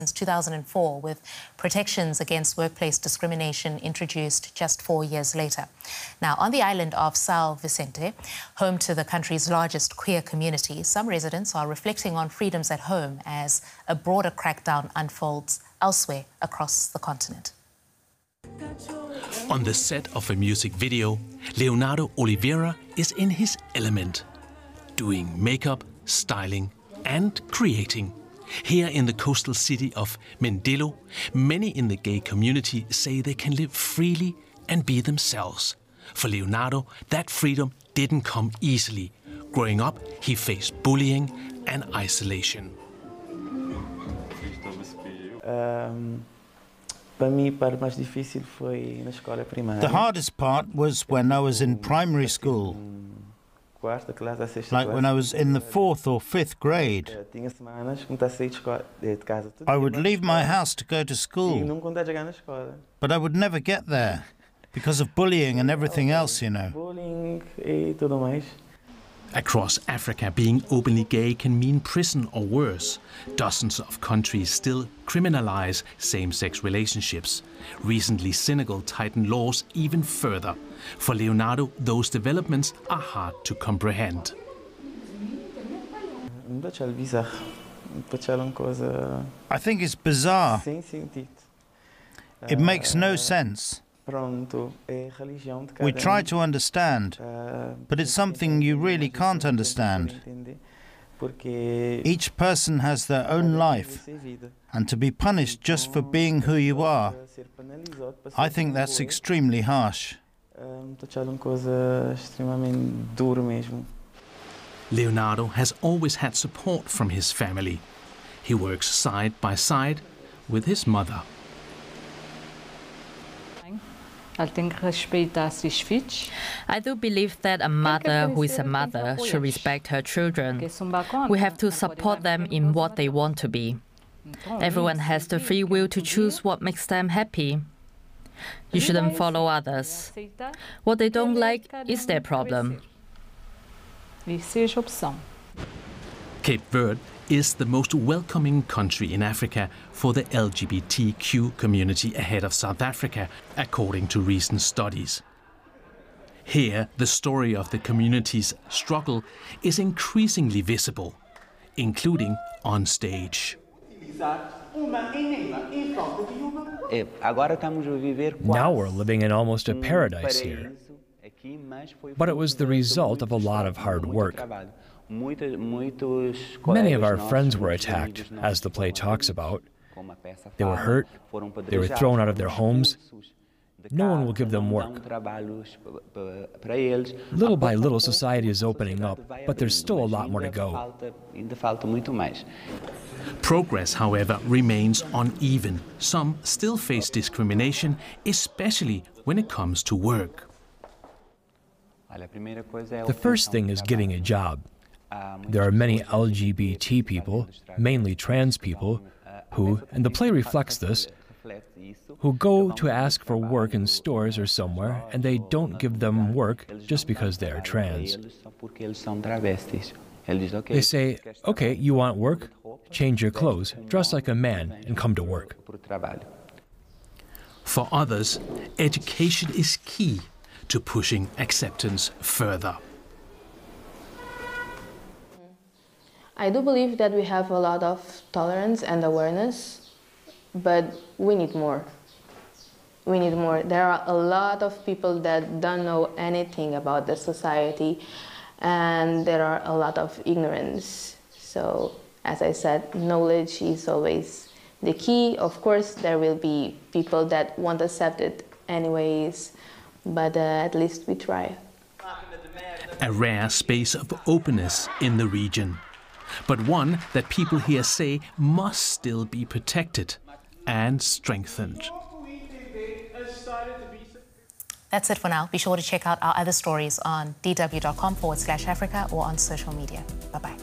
since 2004, with protections against workplace discrimination introduced just 4 years later. Now, on the island of São Vicente, home to the country's largest queer community, some residents are reflecting on freedoms at home as a broader crackdown unfolds elsewhere across the continent. On the set of a music video, Leonardo Oliveira is in his element, doing makeup, styling and creating. Here in the coastal city of Mindelo, many in the gay community say they can live freely and be themselves. For Leonardo, that freedom didn't come easily. Growing up, he faced bullying and isolation. The hardest part was when I was in primary school, like when I was in the 4th or 5th grade. I would leave my house to go to school, but I would never get there because of bullying and everything else, you know. Across Africa, being openly gay can mean prison or worse. Dozens of countries still criminalize same-sex relationships. Recently, Senegal tightened laws even further. For Leonardo, those developments are hard to comprehend. I think it's bizarre. It makes no sense. We try to understand, but it's something you really can't understand. Each person has their own life, and to be punished just for being who you are, I think that's extremely harsh. Leonardo has always had support from his family. He works side by side with his mother. I do believe that a mother who is a mother should respect her children. We have to support them in what they want to be. Everyone has the free will to choose what makes them happy. You shouldn't follow others. What they don't like is their problem. Cape Verde is the most welcoming country in Africa for the LGBTQ community ahead of South Africa, according to recent studies. Here, the story of the community's struggle is increasingly visible, including on stage. Now we're living in almost a paradise here. But it was the result of a lot of hard work. Many of our friends were attacked, as the play talks about. They were hurt, they were thrown out of their homes. No one will give them work. Little by little, society is opening up, but there's still a lot more to go. Progress, however, remains uneven. Some still face discrimination, especially when it comes to work. The first thing is getting a job. There are many LGBT people, mainly trans people, who, and the play reflects this, who go to ask for work in stores or somewhere, and they don't give them work just because they are trans. They say, okay, you want work? Change your clothes, dress like a man, and come to work. For others, education is key to pushing acceptance further. I do believe that we have a lot of tolerance and awareness, but we need more. We need more. There are a lot of people that don't know anything about the society, and there are a lot of ignorance. So, as I said, knowledge is always the key. Of course, there will be people that won't accept it anyways, but at least we try. A rare space of openness in the region, but one that people here say must still be protected and strengthened. That's it for now. Be sure to check out our other stories on dw.com/Africa or on social media. Bye-bye.